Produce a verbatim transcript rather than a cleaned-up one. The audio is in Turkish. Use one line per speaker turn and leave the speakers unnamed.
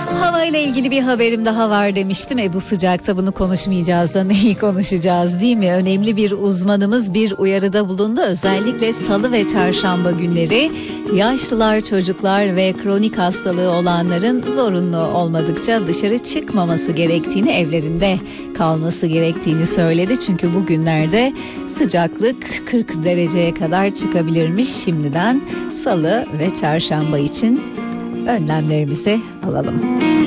Havayla ilgili bir haberim daha var demiştim. E bu sıcakta bunu konuşmayacağız da neyi konuşacağız değil mi? Önemli bir uzmanımız bir uyarıda bulundu. Özellikle salı ve çarşamba günleri yaşlılar, çocuklar ve kronik hastalığı olanların zorunlu olmadıkça dışarı çıkmaması gerektiğini, evlerinde kalması gerektiğini söyledi. Çünkü bu günlerde sıcaklık kırk dereceye kadar çıkabilirmiş. Şimdiden salı ve çarşamba için önlemlerimizi alalım.